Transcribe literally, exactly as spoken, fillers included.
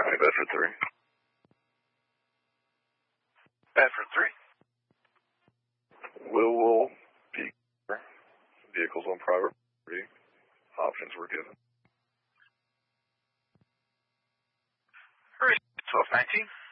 County, Bedford three. Bedford three. Will will be vehicles on private property. Options were given. twelve nineteen.